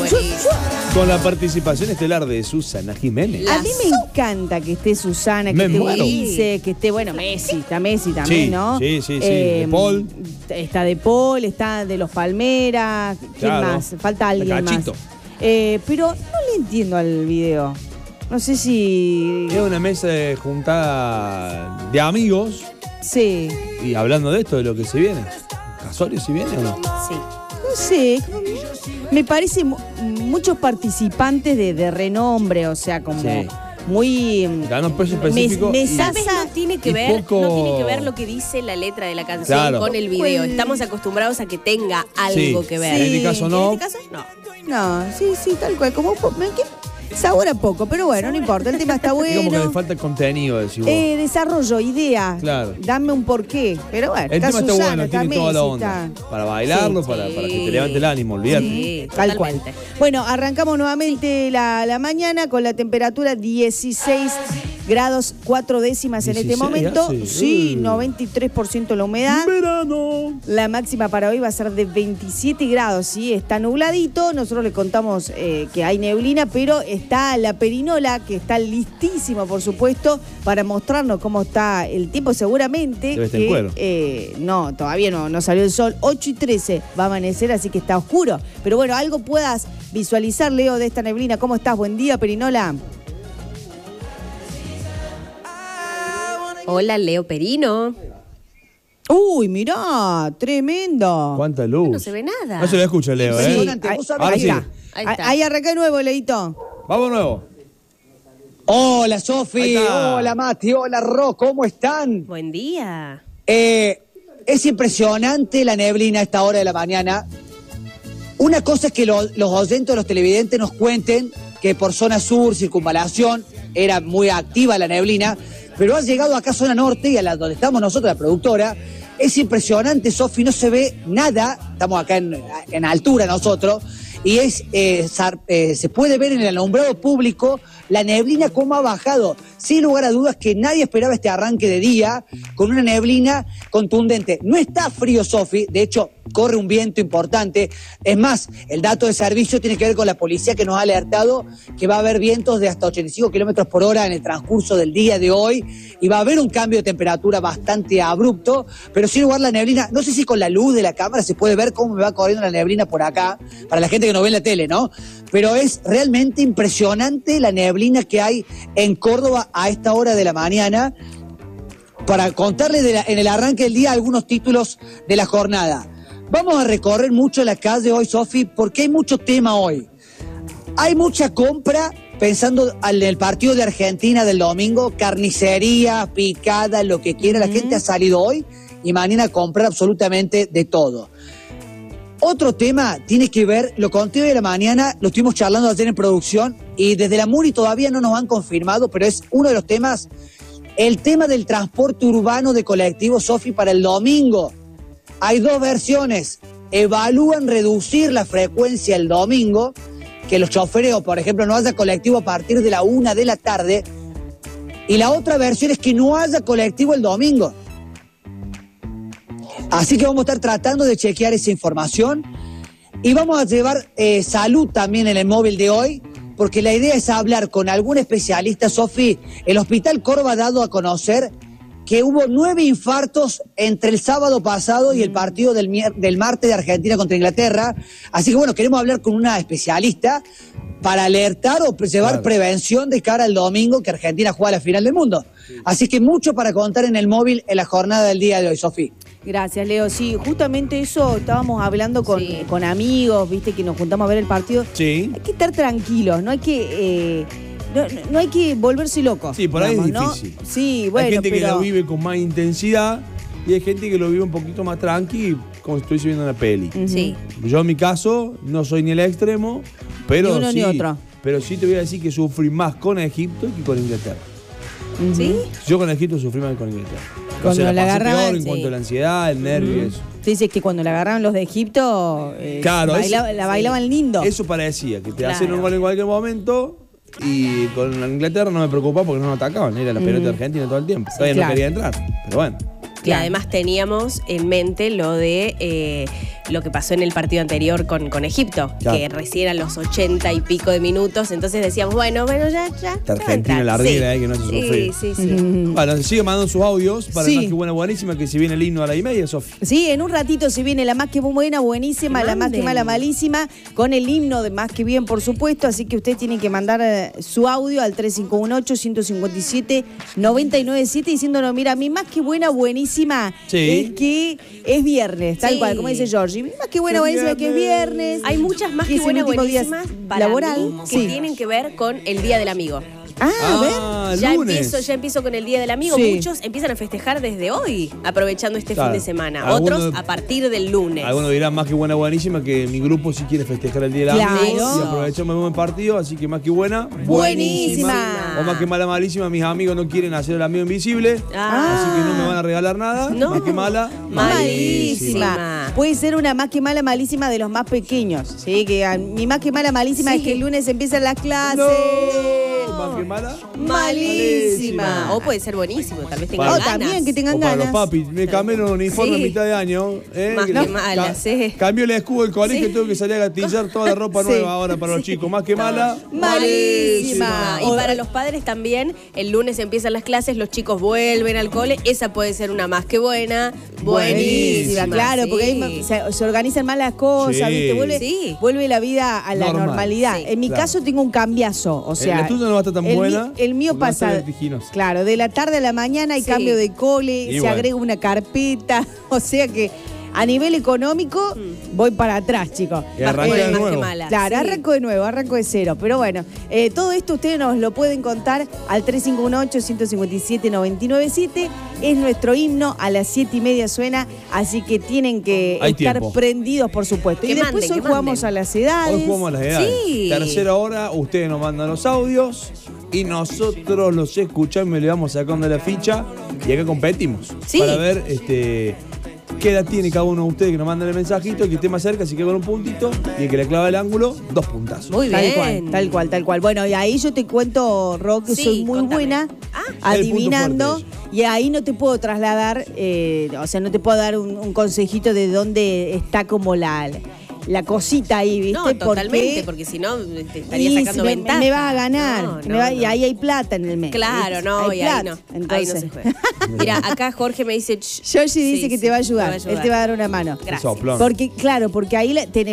Con la participación estelar de Susana Jiménez. A mí me encanta que esté Susana, que esté Ulises, que esté, bueno, Messi, está Messi también, Sí, ¿no? sí. De Paul. Está de Paul, está de los Palmeras. ¿Quién más? Falta alguien más. Pero no le entiendo al video. No sé si... Es una mesa de juntada de amigos. Sí. Y hablando de esto, de lo que se viene. ¿Casorio si viene o no? Sí. No sé, me parece muchos participantes de renombre, o sea, como muy... Ganó un peso específico. No tiene que ver lo que dice la letra de la canción con el video. Estamos acostumbrados a que tenga algo que ver. En este caso no. En este caso no. No, sí, tal cual. Como sabor a poco, pero bueno, no importa. El tema está bueno. Como que le falta contenido, decís vos. Desarrollo, idea. Claro. Dame un porqué. Pero bueno, el tema Susana, está bueno, tiene Messi, toda la onda. Para bailarlo, para que te levante el ánimo, olvídate. Sí, tal cual. Bueno, arrancamos nuevamente la mañana con la temperatura 16 grados 4 décimas en este momento. Sí, 93% la humedad. Verano. La máxima para hoy va a ser de 27 grados, ¿sí? Está nubladito. Nosotros le contamos que hay neblina, pero está la perinola, que está listísima, por supuesto, para mostrarnos cómo está el tiempo. Seguramente debe estar en cuero. No, todavía no salió el sol. 8:13 va a amanecer, así que está oscuro. Pero bueno, algo puedas visualizar, Leo, de esta neblina. ¿Cómo estás? Buen día, perinola. Hola, Leo Perino. Uy, mirá, tremendo. ¿Cuánta luz? No se ve nada. No se le escucha, Leo, Sí, ahora sí. Ahí está. Ahí arranca de nuevo, Leito. Vamos nuevo. Hola, Sofi. Hola, Mati. Hola, Ro. ¿Cómo están? Buen día. Es impresionante la neblina a esta hora de la mañana. Una cosa es que los oyentes, los televidentes nos cuenten que por zona sur, circunvalación, era muy activa la neblina, pero ha llegado acá a zona norte y a donde estamos nosotros, la productora. Es impresionante, Sofi, no se ve nada. Estamos acá en altura nosotros. Y se puede ver en el alumbrado público la neblina cómo ha bajado. Sin lugar a dudas que nadie esperaba este arranque de día con una neblina contundente. No está frío, Sofi, de hecho corre un viento importante. Es más, el dato de servicio tiene que ver con la policía que nos ha alertado que va a haber vientos de hasta 85 kilómetros por hora en el transcurso del día de hoy y va a haber un cambio de temperatura bastante abrupto, pero sin lugar la neblina, no sé si con la luz de la cámara se puede ver cómo me va corriendo la neblina por acá, para la gente que no ve en la tele, ¿no? Pero es realmente impresionante la neblina que hay en Córdoba a esta hora de la mañana. Para contarles en el arranque del día algunos títulos de la jornada. Vamos a recorrer mucho la calle hoy, Sofi, porque hay mucho tema hoy. Hay mucha compra pensando en el partido de Argentina del domingo, carnicería, picada, lo que quiera. La gente ha salido hoy y mañana a comprar absolutamente de todo. Otro tema tiene que ver, lo conté hoy de la mañana, lo estuvimos charlando ayer en producción y desde la MUNI todavía no nos han confirmado, pero es uno de los temas, el tema del transporte urbano de colectivos, Sofi, para el domingo. Hay dos versiones. Evalúan reducir la frecuencia el domingo, que los choferes, o por ejemplo, no haya colectivo a partir de la 1 de la tarde. Y la otra versión es que no haya colectivo el domingo. Así que vamos a estar tratando de chequear esa información. Y vamos a llevar salud también en el móvil de hoy, porque la idea es hablar con algún especialista, Sofi. El Hospital Córdoba ha dado a conocer que hubo 9 infartos entre el sábado pasado y el partido del martes de Argentina contra Inglaterra. Así que bueno, queremos hablar con una especialista para alertar o llevar prevención de cara al domingo que Argentina juega la final del mundo. Así que mucho para contar en el móvil en la jornada del día de hoy, Sofi. Gracias, Leo. Sí, justamente eso estábamos hablando con amigos, viste, que nos juntamos a ver el partido. Sí. Hay que estar tranquilos, no hay que... No hay que volverse loco. Sí, por ahí es difícil. ¿No? Sí, bueno, hay gente que lo vive con más intensidad y hay gente que lo vive un poquito más tranqui, como si estuviese viendo una peli. Sí. Yo en mi caso no soy ni el extremo, pero ni uno sí, ni otro. Pero sí te voy a decir que sufrí más con Egipto que con Inglaterra. ¿Sí? Yo con Egipto sufrí más que con Inglaterra. Cuando la agarraban, peor en cuanto a la ansiedad, el nervio y eso. Sí, es que cuando la agarraron los de Egipto, claro, la bailaban lindo. Eso parecía, que te hacen un gol en cualquier momento. Y con Inglaterra no me preocupaba porque no nos atacaban, era la pelota argentina todo el tiempo. Todavía no quería entrar, pero bueno. Y además teníamos en mente lo de lo que pasó en el partido anterior con Egipto, que recién a los 80 y pico de minutos, entonces decíamos, bueno, ya. Argentina la regla, que no se sufrir. Sí. Bueno, sigue mandando sus audios para Más que buena, buenísima, que si viene el himno a la 1:30, Sofía. Sí, en un ratito se viene la Más que buena, buenísima, la Más que mala, malísima, con el himno de Más que bien, por supuesto, así que usted tiene que mandar su audio al 3518-157-997 diciéndonos, mira, mi Más que buena, buenísima es que es viernes, tal cual, como dice Georgie. Más que buena, buenísima que es viernes. Hay muchas Más que buena, buenísimas laboral que tienen que ver con el Día del Amigo. A ver. Ya empiezo con el Día del Amigo. Muchos empiezan a festejar desde hoy, aprovechando este fin de semana. Otros a partir del lunes. Algunos dirán Más que buena, buenísima, que mi grupo sí quiere festejar el Día del Amigo. Y aprovechamos el buen partido, así que Más que buena, buenísima. O Más que mala, malísima, mis amigos no quieren hacer el amigo invisible. Así que no me van a regalar nada. Más que mala, malísima. Puede ser una Más que mala, malísima de los más pequeños. Sí, que mi Más que mala, malísima es que el lunes empiezan las clases. Más que mala, malísima. O puede ser buenísimo, tal vez tengan ganas. También que tengan ganas. Para los papis, me cambiaron un uniforme a mitad de año. Más que mala, Cambió el escudo del colegio y tengo que salir a gatillar toda la ropa nueva ahora para los chicos. Más que mala, malísima. Y para los padres también, el lunes empiezan las clases, los chicos vuelven al cole. Esa puede ser una Más que buena, buenísima. Claro, porque ahí se organizan más las cosas, ¿viste? Vuelve la vida a la normalidad. En mi caso tengo un cambiazo, o sea. La tuya no va a estar tan buena. El mío pasa, claro, de la tarde a la mañana hay cambio de cole, se agrega una carpeta, o sea que a nivel económico voy para atrás, chicos. Y arranco de nuevo. Claro, arranco de cero. Pero bueno, todo esto ustedes nos lo pueden contar al 3518-157-997. Es nuestro himno, a las 7:30 suena, así que tienen que estar prendidos, por supuesto. Y después hoy jugamos a las edades. Hoy jugamos a las edades. Tercera hora, ustedes nos mandan los audios y nosotros los escuchamos y le vamos sacando la ficha y acá competimos. Para ver qué edad tiene cada uno de ustedes, que nos mandan el mensajito, el que esté más cerca, si queda con un puntito, y el que le clava el ángulo, 2 puntazos. Muy bien. Tal cual. Bueno, y ahí yo te cuento, Rock, que soy muy buena adivinando, y ahí no te puedo trasladar, o sea, no te puedo dar un consejito de dónde está como la cosita ahí, ¿viste? No, totalmente, porque si no te estaría sacando ventaja. Me vas a ganar. Y ahí hay plata en el mes. Claro, y ahí no. Entonces. Ahí no se juega. Mira, acá Jorge me dice... Georgie dice que te va a ayudar. Él te va a dar una mano. Gracias. Porque, claro, porque ahí tenemos